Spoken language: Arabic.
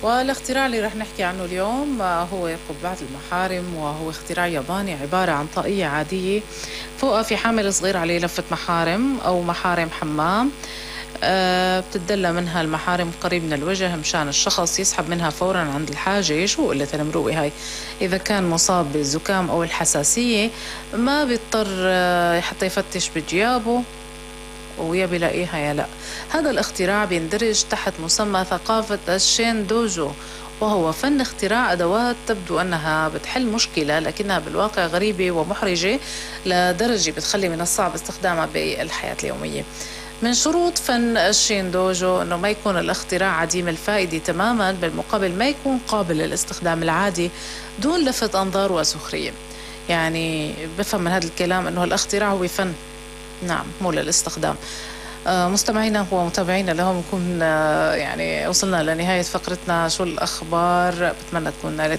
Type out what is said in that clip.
والاختراع اللي رح نحكي عنه اليوم هو قبعة المحارم، وهو اختراع ياباني عبارة عن طاقية عادية فوقها في حامل صغير عليه لفة محارم أو محارم حمام. بتدلى منها المحارم قريب من الوجه مشان الشخص يسحب منها فورا عند الحاجة. شو قلة المروءة هاي؟ إذا كان مصاب بالزكام أو الحساسية ما بيضطر حتى يفتش بجيابه ويا بلاقيها يا لا. هذا الاختراع بيندرج تحت مسمى ثقافة الشين دوجو، وهو فن اختراع أدوات تبدو أنها بتحل مشكلة لكنها بالواقع غريبة ومحرجة لدرجة بتخلي من الصعب استخدامها بالحياة اليومية. من شروط فن الشين دوجو أنه ما يكون الاختراع عديم الفائدة تماما، بالمقابل ما يكون قابل للاستخدام العادي دون لفت أنظار وسخرية. يعني بفهم من هذا الكلام أنه الاختراع هو فن، نعم، مو للاستخدام. مستمعينا ومتابعينا لهم نكون يعني وصلنا لنهاية فقرتنا شو الأخبار. بتمنى تكون نالت